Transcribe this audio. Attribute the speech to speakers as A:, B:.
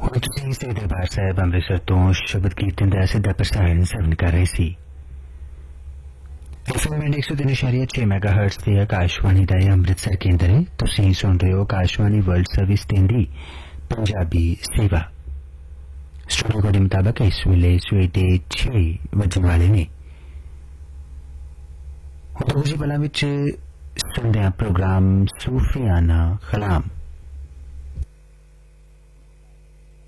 A: ਹੁਣ ਤੁਸੀਂ ਸ੍ਰੀ ਦਰਬਾਰ ਸਾਹਿਬ ਅੰਮ੍ਰਿਤਸਰ ਤੋਂ ਸ਼ਬਦ ਕੀਰਤਨ ਦਾ ਸਿੱਧਾ ਪ੍ਰਸਾਰਣ ਸਵਨ ਕਰ ਰਹੇ ਸੀ। FM 103.6 ਮੈਗਾਹਰਟਜ਼ ਤੇ ਆਕਾਸ਼ਵਾਣੀ ਦਾ ਅੰਮ੍ਰਿਤਸਰ ਕੇਂਦਰ ਹੈ। ਤੁਸੀਂ ਸੁਣ ਰਹੇ ਹੋ ਆਕਾਸ਼ਵਾਣੀ ਵਰਲਡ ਸਰਵਿਸ ਦੇਂਦੀ ਪੰਜਾਬੀ ਸੇਵਾ। ਸਟੂਡੀਓ ਕੋਡ ਦੇ ਮੁਤਾਬਕ ਇਸ ਵੇਲੇ ਸਵੇਰੇ 6 ਵਜਣ ਵਾਲੇ ਨੇ। ਹੁਣ ਤੁਸੀਂ ਬਲਾਂ ਵਿੱਚ ਸੁਣਦੇ ਹਾਂ ਪ੍ਰੋਗਰਾਮ ਸੂਫੀਆਨਾ ਕਲਾਮ।